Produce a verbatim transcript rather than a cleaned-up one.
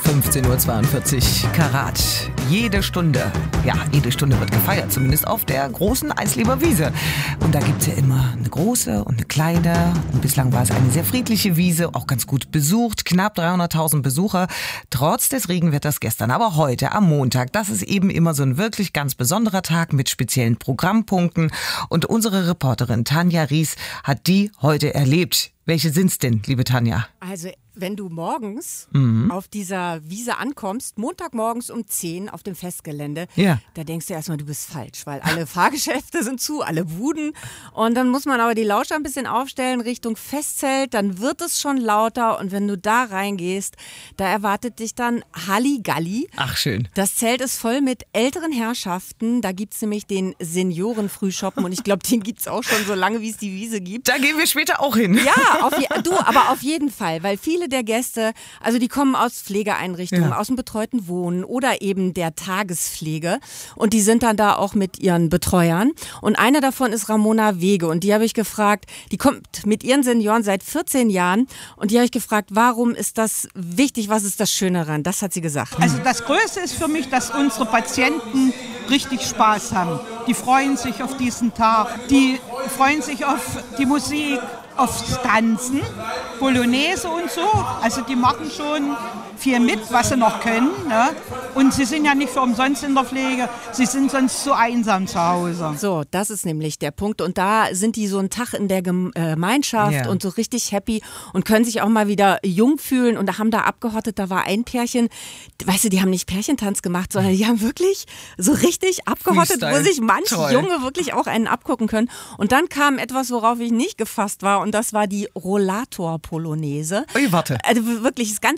fünfzehn Uhr zweiundvierzig Karat. Jede Stunde, ja, jede Stunde wird gefeiert, zumindest auf der großen Eislieber Wiese. Und da gibt's ja immer eine große und eine kleine. Und bislang war es eine sehr friedliche Wiese, auch ganz gut besucht. Knapp dreihunderttausend Besucher, trotz des Regenwetters gestern. Aber heute, am Montag, das ist eben immer so ein wirklich ganz besonderer Tag mit speziellen Programmpunkten. Und unsere Reporterin Tanja Ries hat die heute erlebt. Welche sind's denn, liebe Tanja? Also, wenn du morgens Mhm. auf dieser Wiese ankommst, Montagmorgens um zehn auf dem Festgelände, Ja. da denkst du erstmal, du bist falsch, weil alle Fahrgeschäfte sind zu, alle Buden. Und dann muss man aber die Lauscher ein bisschen aufstellen Richtung Festzelt, dann wird es schon lauter. Und wenn du da reingehst, da erwartet dich dann Halligalli. Ach, schön. Das Zelt ist voll mit älteren Herrschaften. Da gibt es nämlich den Senioren-Frühschoppen und ich glaube, den gibt es auch schon so lange, wie es die Wiese gibt. Da gehen wir später auch hin. Ja, auf je, du, aber auf jeden Fall, weil viele der Gäste, also die kommen aus Pflegeeinrichtungen, Ja. aus dem betreuten Wohnen oder eben der Tagespflege und die sind dann da auch mit ihren Betreuern und eine davon ist Ramona Wege und die habe ich gefragt, die kommt mit ihren Senioren seit vierzehn Jahren und die habe ich gefragt, warum ist das wichtig, was ist das Schöne daran? Das hat sie gesagt. Also das Größte ist für mich, dass unsere Patienten richtig Spaß haben. Die freuen sich auf diesen Tag, die freuen sich auf die Musik, aufs Tanzen, Polonaise und so. Also die machen schon viel mit, was sie noch können. Ne? Und sie sind ja nicht für umsonst in der Pflege, sie sind sonst so einsam zu Hause. So, das ist nämlich der Punkt. Und da sind die so einen Tag in der Gemeinschaft Ja. und so richtig happy und können sich auch mal wieder jung fühlen. Und da haben da abgehottet, da war ein Pärchen, weißt du, die haben nicht Pärchentanz gemacht, sondern die haben wirklich so richtig abgehottet, Freestyle. wo sich manche Toll. Junge wirklich auch einen abgucken können. Und dann kam etwas, worauf ich nicht gefasst war und das war die Rollator-Polonaise. Ui, warte. Also wirklich, ist ganz